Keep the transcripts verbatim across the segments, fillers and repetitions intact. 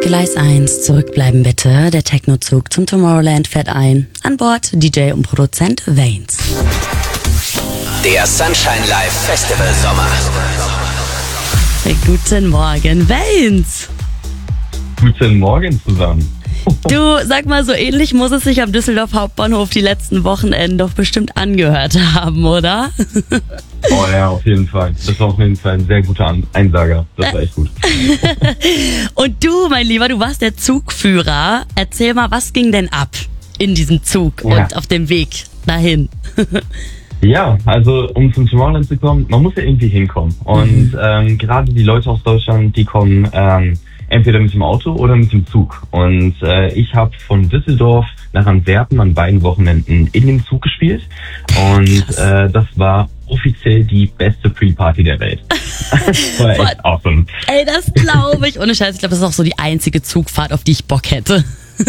Gleis eins, zurückbleiben bitte. Der Technozug zum Tomorrowland fährt ein. An Bord D J und Produzent Vanes. Der Sunshine Live Festival Sommer. Guten Morgen, Vanes. Guten Morgen zusammen. Du, sag mal, so ähnlich muss es sich am Düsseldorf Hauptbahnhof die letzten Wochenenden doch bestimmt angehört haben, oder? Oh ja, auf jeden Fall. Das war auf jeden Fall ein sehr guter Einsager. Das war echt gut. Und du, mein Lieber, du warst der Zugführer. Erzähl mal, was ging denn ab in diesem Zug ja. und auf dem Weg dahin? Ja, also um zum Tomorrowland zu kommen, man muss ja irgendwie hinkommen. Und mhm. ähm, gerade die Leute aus Deutschland, die kommen ähm, entweder mit dem Auto oder mit dem Zug. Und äh, ich habe von Düsseldorf nach Antwerpen an beiden Wochenenden in dem Zug gespielt. Und äh, das war offiziell die beste Pre-Party der Welt. Das war echt awesome. Ey, das glaube ich. Ohne Scheiß, ich glaube, das ist auch so die einzige Zugfahrt, auf die ich Bock hätte.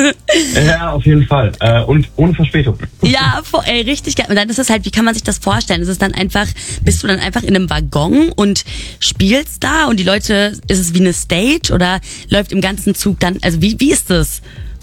Ja, auf jeden Fall. Äh, und ohne Verspätung. Ja, ey, richtig geil. Und dann ist es halt, wie kann man sich das vorstellen? Ist es dann einfach, bist du dann einfach in einem Waggon und spielst da und die Leute, ist es wie eine Stage oder läuft im ganzen Zug dann, also wie, wie ist das?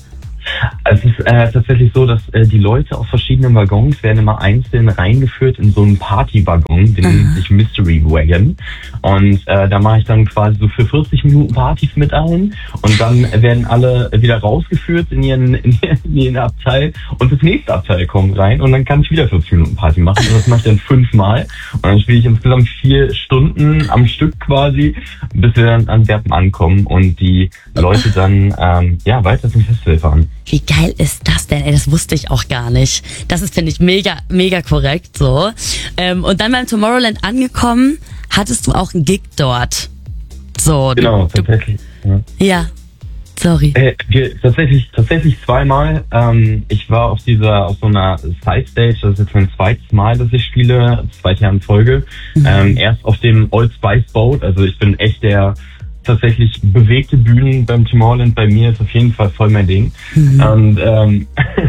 Es ist äh, tatsächlich so, dass äh, die Leute aus verschiedenen Waggons werden immer einzeln reingeführt in so einen Party-Waggon, den nennt sich Mystery Wagon. Und äh, da mache ich dann quasi so für vierzig Minuten Partys mit ein. Und dann werden alle wieder rausgeführt in ihren, in ihren, in ihren Abteil. Und das nächste Abteil kommt rein und dann kann ich wieder vierzig Minuten Party machen. Und das mache ich dann fünfmal. Und dann spiele ich insgesamt vier Stunden am Stück quasi, bis wir dann an Antwerpen ankommen und die Leute dann ähm, ja weiter zum Festival fahren. Wie geil ist das denn? Ey, das wusste ich auch gar nicht. Das ist, finde ich, mega, mega korrekt so. Ähm, und dann beim Tomorrowland angekommen, hattest du auch einen Gig dort. So. Genau, du, tatsächlich. Du, ja. ja, sorry. Äh, tatsächlich, tatsächlich zweimal. Ähm, ich war auf dieser, auf so einer Side-Stage, das ist jetzt mein zweites Mal, dass ich spiele, zweite Jahr in Folge. Mhm. Ähm, erst auf dem Old Spice Boat, also ich bin echt der tatsächlich bewegte Bühnen beim Tomorrowland bei mir ist auf jeden Fall voll mein Ding. Mhm. Und, ähm,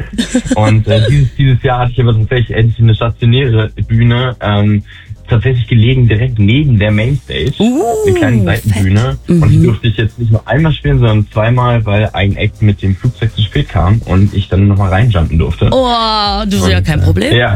und äh, dieses, dieses Jahr hatte ich aber tatsächlich endlich eine stationäre Bühne, ähm, tatsächlich gelegen direkt neben der Mainstage, uh, eine kleine Seitenbühne. Mhm. Und die durfte ich jetzt nicht nur einmal spielen, sondern zweimal, weil ein Act mit dem Flugzeug zu spät kam und ich dann nochmal reinjumpen durfte. Oh, du hast ja kein Problem. Äh, ja.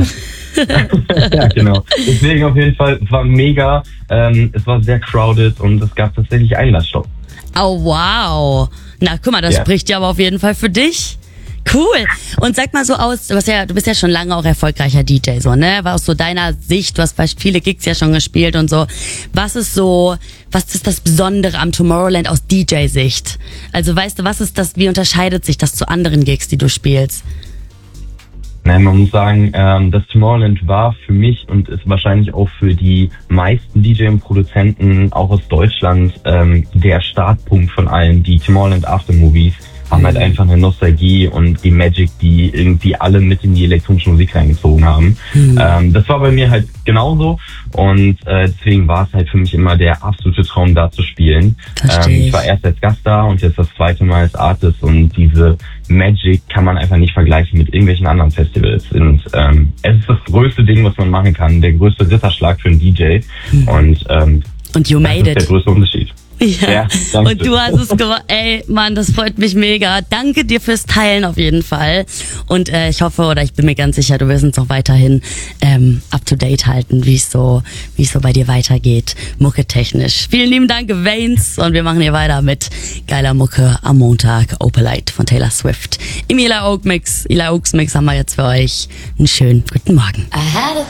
Ja, genau. Deswegen auf jeden Fall, es war mega, ähm, es war sehr crowded und es gab tatsächlich Einlassstopp. Oh, wow. Na, guck mal, das ja. spricht ja aber auf jeden Fall für dich. Cool. Und sag mal so aus, du bist ja, du bist ja schon lange auch erfolgreicher D J, so, ne? War aus so deiner Sicht, du hast viele Gigs ja schon gespielt und so. Was ist so, was ist das Besondere am Tomorrowland aus D J-Sicht? Also weißt du, was ist das, wie unterscheidet sich das zu anderen Gigs, die du spielst? Nein, man muss sagen, ähm, das Tomorrowland war für mich und ist wahrscheinlich auch für die meisten D J und Produzenten auch aus Deutschland ähm, der Startpunkt von allen. Die Tomorrowland Aftermovies haben halt einfach eine Nostalgie und die Magic, die irgendwie alle mit in die elektronische Musik reingezogen haben. Mhm. Ähm, das war bei mir halt genauso und äh, deswegen war es halt für mich immer der absolute Traum, da zu spielen. Ähm, ich war erst als Gast da und jetzt das zweite Mal als Artist und diese Magic kann man einfach nicht vergleichen mit irgendwelchen anderen Festivals. Und ähm, es ist das größte Ding, was man machen kann, der größte Ritterschlag für einen D J. Mhm. Und ähm, und you made das ist it. der größte Unterschied. Ja, ja, und du hast es gemacht. Ey, Mann, das freut mich mega. Danke dir fürs Teilen auf jeden Fall. Und äh, ich hoffe, oder ich bin mir ganz sicher, du wirst uns auch weiterhin ähm, up to date halten, wie es so, wie es so bei dir weitergeht, mucke-technisch. Vielen lieben Dank, Vanes. Und wir machen hier weiter mit geiler Mucke am Montag. Opalite von Taylor Swift. Im Ila Oak Mix, Ila Oaks Mix haben wir jetzt für euch einen schönen guten Morgen.